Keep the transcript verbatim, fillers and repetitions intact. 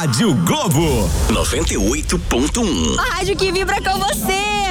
Rádio Globo noventa e oito ponto um. A rádio que vibra com você.